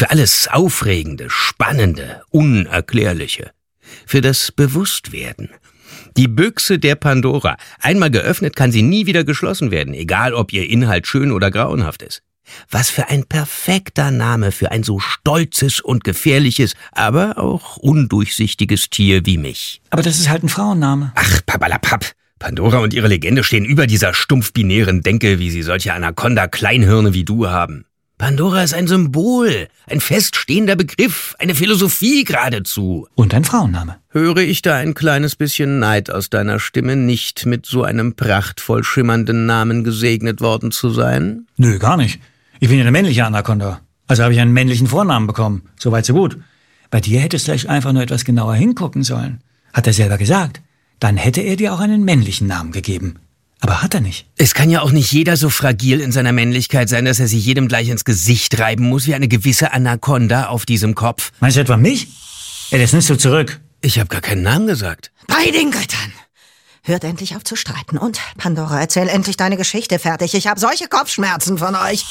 Für alles Aufregende, Spannende, Unerklärliche. Für das Bewusstwerden. Die Büchse der Pandora. Einmal geöffnet, kann sie nie wieder geschlossen werden, egal ob ihr Inhalt schön oder grauenhaft ist. Was für ein perfekter Name für ein so stolzes und gefährliches, aber auch undurchsichtiges Tier wie mich. Aber das ist halt ein Frauenname. Ach, papalapap. Pandora und ihre Legende stehen über dieser stumpf-binären Denke, wie sie solche Anaconda-Kleinhirne wie du haben. Pandora ist ein Symbol, ein feststehender Begriff, eine Philosophie geradezu. Und ein Frauenname. Höre ich da ein kleines bisschen Neid aus deiner Stimme, nicht mit so einem prachtvoll schimmernden Namen gesegnet worden zu sein? Nö, gar nicht. Ich bin ja eine männliche Anaconda. Also habe ich einen männlichen Vornamen bekommen. So weit, so gut. Bei dir hätte Slash einfach nur etwas genauer hingucken sollen. Hat er selber gesagt. Dann hätte er dir auch einen männlichen Namen gegeben. Aber hat er nicht. Es kann ja auch nicht jeder so fragil in seiner Männlichkeit sein, dass er sich jedem gleich ins Gesicht reiben muss wie eine gewisse Anaconda auf diesem Kopf. Meinst du etwa mich? Ja, das nimmst du zurück. Ich habe gar keinen Namen gesagt. Bei den Göttern! Hört endlich auf zu streiten. Und, Pandora, erzähl endlich deine Geschichte fertig. Ich habe solche Kopfschmerzen von euch.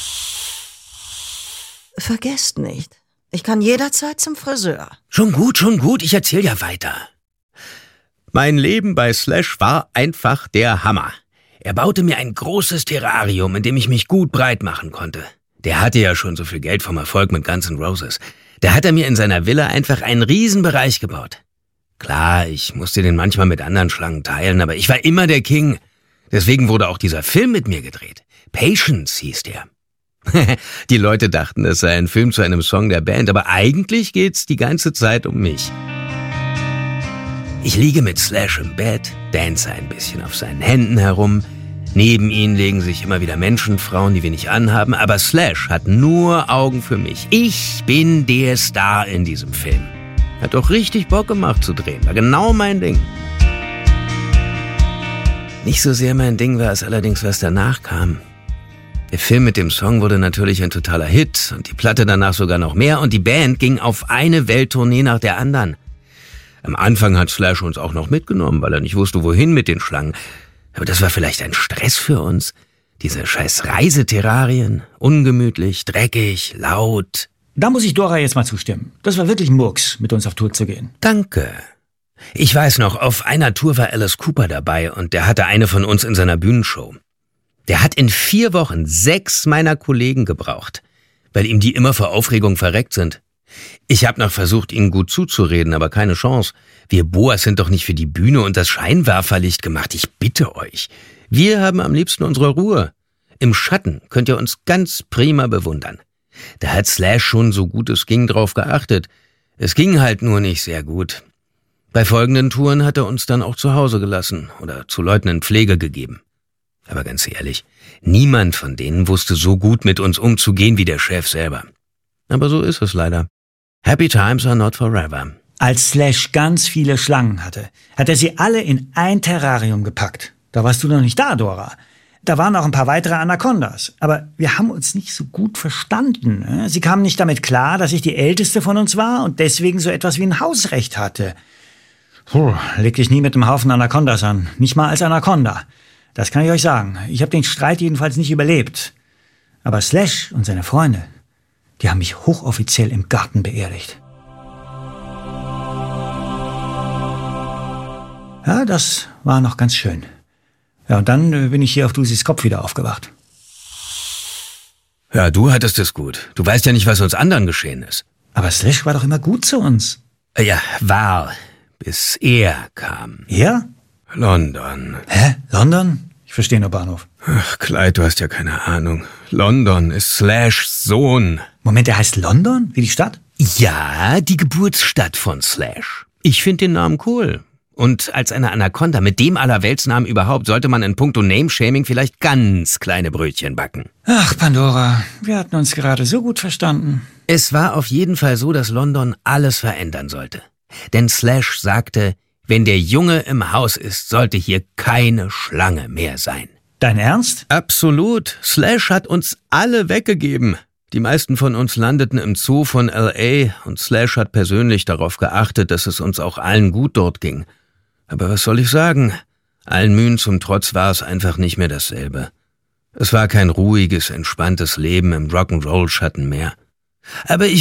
Vergesst nicht, ich kann jederzeit zum Friseur. Schon gut, ich erzähl ja weiter. Mein Leben bei Slash war einfach der Hammer. Er baute mir ein großes Terrarium, in dem ich mich gut breit machen konnte. Der hatte ja schon so viel Geld vom Erfolg mit Guns N' Roses. Da hat er mir in seiner Villa einfach einen Riesenbereich gebaut. Klar, ich musste den manchmal mit anderen Schlangen teilen, aber ich war immer der King. Deswegen wurde auch dieser Film mit mir gedreht. Patience hieß der. Die Leute dachten, es sei ein Film zu einem Song der Band, aber eigentlich geht's die ganze Zeit um mich. Ich liege mit Slash im Bett, dance ein bisschen auf seinen Händen herum. Neben ihnen legen sich immer wieder Menschenfrauen, die wir nicht anhaben, aber Slash hat nur Augen für mich. Ich bin der Star in diesem Film. Hat doch richtig Bock gemacht zu drehen, war genau mein Ding. Nicht so sehr mein Ding war es allerdings, was danach kam. Der Film mit dem Song wurde natürlich ein totaler Hit und die Platte danach sogar noch mehr und die Band ging auf eine Welttournee nach der anderen. Am Anfang hat Slash uns auch noch mitgenommen, weil er nicht wusste, wohin mit den Schlangen. Aber das war vielleicht ein Stress für uns. Diese scheiß Reiseterrarien. Ungemütlich, dreckig, laut. Da muss ich Dora jetzt mal zustimmen. Das war wirklich Murks, mit uns auf Tour zu gehen. Danke. Ich weiß noch, auf einer Tour war Alice Cooper dabei und der hatte eine von uns in seiner Bühnenshow. Der hat in 4 Wochen 6 meiner Kollegen gebraucht, weil ihm die immer vor Aufregung verreckt sind. Ich habe noch versucht, ihnen gut zuzureden, aber keine Chance. Wir Boas sind doch nicht für die Bühne und das Scheinwerferlicht gemacht. Ich bitte euch. Wir haben am liebsten unsere Ruhe. Im Schatten könnt ihr uns ganz prima bewundern. Da hat Slash schon so gut es ging drauf geachtet. Es ging halt nur nicht sehr gut. Bei folgenden Touren hat er uns dann auch zu Hause gelassen oder zu Leuten in Pflege gegeben. Aber ganz ehrlich, niemand von denen wusste so gut mit uns umzugehen wie der Chef selber. Aber so ist es leider. Happy times are not forever. Als Slash ganz viele Schlangen hatte, hat er sie alle in ein Terrarium gepackt. Da warst du noch nicht da, Dora. Da waren auch ein paar weitere Anacondas. Aber wir haben uns nicht so gut verstanden. Sie kamen nicht damit klar, dass ich die Älteste von uns war und deswegen so etwas wie ein Hausrecht hatte. Leg dich nie mit einem Haufen Anacondas an. Nicht mal als Anaconda. Das kann ich euch sagen. Ich habe den Streit jedenfalls nicht überlebt. Aber Slash und seine Freunde, die haben mich hochoffiziell im Garten beerdigt. Ja, das war noch ganz schön. Ja, und dann bin ich hier auf Lucy's Kopf wieder aufgewacht. Ja, du hattest es gut. Du weißt ja nicht, was uns anderen geschehen ist. Aber Slash war doch immer gut zu uns. Ja, war, bis er kam. Er? London. Hä? London? Ich verstehe nur Bahnhof. Ach, Clyde, du hast ja keine Ahnung. London ist Slashs Sohn. Moment, der heißt London? Wie die Stadt? Ja, die Geburtsstadt von Slash. Ich finde den Namen cool. Und als eine Anaconda mit dem Allerweltsnamen überhaupt sollte man in puncto Name-Shaming vielleicht ganz kleine Brötchen backen. Ach, Pandora, wir hatten uns gerade so gut verstanden. Es war auf jeden Fall so, dass London alles verändern sollte. Denn Slash sagte, wenn der Junge im Haus ist, sollte hier keine Schlange mehr sein. Dein Ernst? Absolut. Slash hat uns alle weggegeben. Die meisten von uns landeten im Zoo von L.A. und Slash hat persönlich darauf geachtet, dass es uns auch allen gut dort ging. Aber was soll ich sagen? Allen Mühen zum Trotz war es einfach nicht mehr dasselbe. Es war kein ruhiges, entspanntes Leben im Rock'n'Roll-Schatten mehr. Aber ich